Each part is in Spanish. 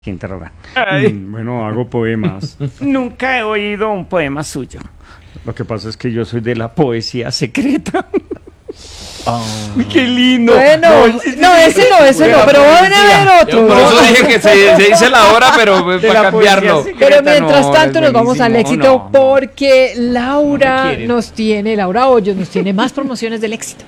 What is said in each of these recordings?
¿Qué interroga? Bueno, hago poemas. Nunca he oído un poema suyo. Lo que pasa es que yo soy de la poesía secreta. ¡Qué lindo! Bueno, ese no, pero van a ver otro. Por eso dije que se dice la hora, pero para cambiarlo. Pero mientras tanto nos vamos al éxito porque Laura Hoyos nos tiene más promociones del éxito.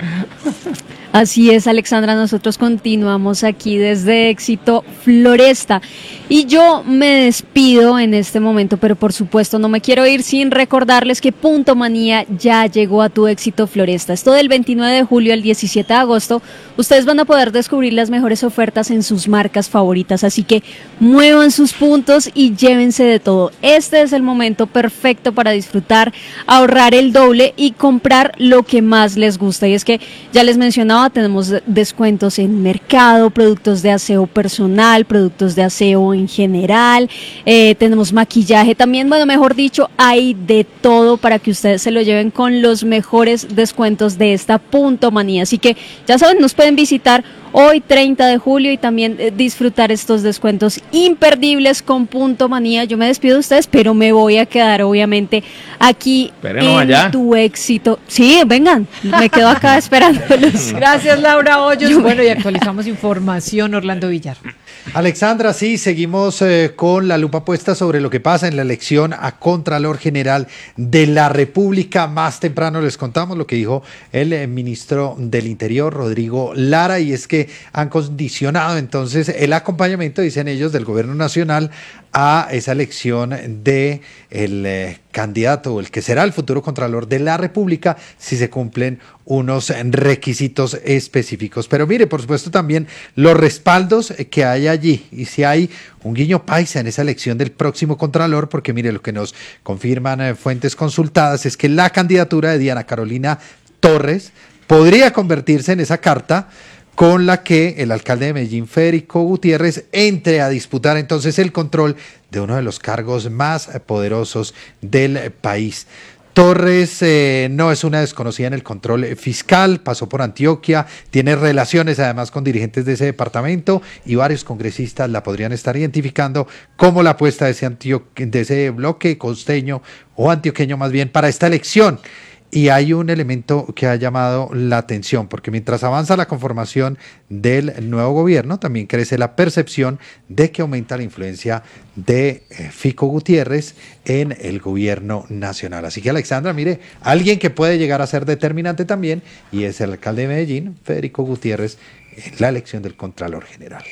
Así es, Alexandra, nosotros continuamos aquí desde Éxito Floresta y yo me despido en este momento, pero por supuesto no me quiero ir sin recordarles que Punto Manía ya llegó a tu Éxito Floresta. Esto del 29 de julio al 17 de agosto, ustedes van a poder descubrir las mejores ofertas en sus marcas favoritas, así que muevan sus puntos y llévense de todo. Este es el momento perfecto para disfrutar, ahorrar el doble y comprar lo que más les gusta. Y es que ya les mencionaba, tenemos descuentos en mercado, productos de aseo personal, productos de aseo en general, tenemos maquillaje también, bueno, mejor dicho, hay de todo para que ustedes se lo lleven con los mejores descuentos de esta Punto Manía. Así que ya saben, nos pueden visitar hoy 30 de julio y también disfrutar estos descuentos imperdibles con Punto Manía. Yo me despido de ustedes, pero me voy a quedar obviamente aquí en tu éxito. Sí, vengan, me quedo acá esperándolos. Gracias, Laura Hoyos. Bueno, y actualizamos información, Orlando Villar. Alexandra, sí, seguimos con la lupa puesta sobre lo que pasa en la elección a Contralor General de la República. Más temprano les contamos lo que dijo el ministro del Interior, Rodrigo Lara, y es que han condicionado entonces el acompañamiento, dicen ellos, del gobierno nacional a esa elección de el candidato o el que será el futuro Contralor de la República si se cumplen unos requisitos específicos. Pero mire, por supuesto también los respaldos que hay allí y si hay un guiño paisa en esa elección del próximo Contralor, porque mire, lo que nos confirman fuentes consultadas es que la candidatura de Diana Carolina Torres podría convertirse en esa carta con la que el alcalde de Medellín, Federico Gutiérrez, entre a disputar entonces el control de uno de los cargos más poderosos del país. Torres no es una desconocida en el control fiscal, pasó por Antioquia, tiene relaciones además con dirigentes de ese departamento y varios congresistas la podrían estar identificando como la apuesta de ese bloque costeño o antioqueño más bien para esta elección. Y hay un elemento que ha llamado la atención, porque mientras avanza la conformación del nuevo gobierno, también crece la percepción de que aumenta la influencia de Fico Gutiérrez en el gobierno nacional. Así que, Alexandra, mire, alguien que puede llegar a ser determinante también, y es el alcalde de Medellín, Federico Gutiérrez, en la elección del Contralor General.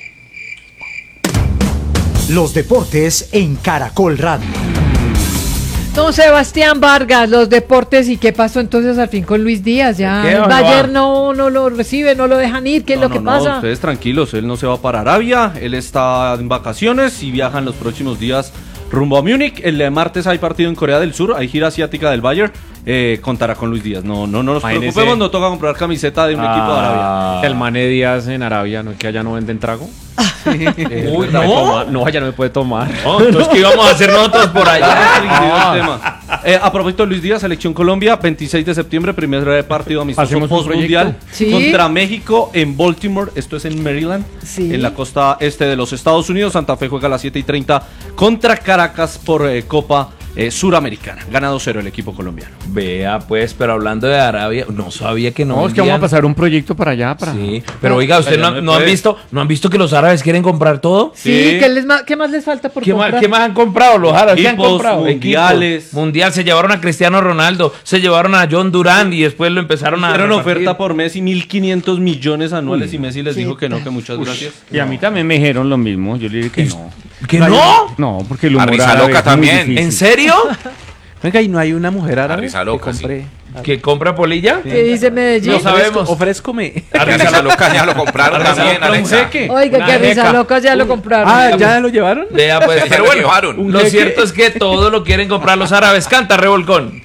Los deportes en Caracol Radio. Don Sebastián Vargas, los deportes, ¿y qué pasó entonces al fin con Luis Díaz? Ya el Bayern no lo recibe, no lo dejan ir, ¿qué es lo que pasa? Ustedes tranquilos, él no se va para Arabia, él está en vacaciones y viaja en los próximos días rumbo a Múnich. El martes hay partido en Corea del Sur, hay gira asiática del Bayern, contará con Luis Díaz. No nos preocupemos, no toca comprar camiseta de un equipo de Arabia. El Mané Díaz en Arabia, ¿no es que allá no venden trago? Uy, ¿no? No, allá no me puede tomar. No, entonces, ¿qué íbamos a hacer nosotros por allá? A propósito de Luis Díaz, Selección Colombia, 26 de septiembre, primer partido amistoso post-mundial contra México en Baltimore, esto es en Maryland, en la costa este de los Estados Unidos. Santa Fe juega a las 7:30 contra Caracas por Copa Suramericana. Gana 2-0 el equipo colombiano. Vea, pues, pero hablando de Arabia, no sabía que no es que vamos a pasar un proyecto para allá. Sí, pero oiga, ¿usted no han visto que los árabes quieren comprar todo? Sí, ¿qué más les falta por comprar? ¿Qué más han comprado los árabes? ¿Qué han comprado? Mundiales. Mundial, se llevaron a Cristiano Ronaldo, se llevaron a John Durán y después lo empezaron a... Hicieron oferta por Messi, 1.500 millones anuales y Messi les dijo que no, que muchas gracias. Y a mí también me dijeron lo mismo, yo le dije que no. ¿Que no? No, porque el humor árabe es también. Muy difícil. ¿En serio? Venga, ¿y no hay una mujer árabe que compra polilla? ¿Qué dice Medellín? No sabemos. Ofrézcome. A Risa Loca ya lo compraron también, Alexa. Oiga, que a Risa Loca ya lo compraron. ¿Ya lo llevaron? Vea, pues, pero bueno, lo cierto es que todo lo quieren comprar los árabes. Canta, Revolcón.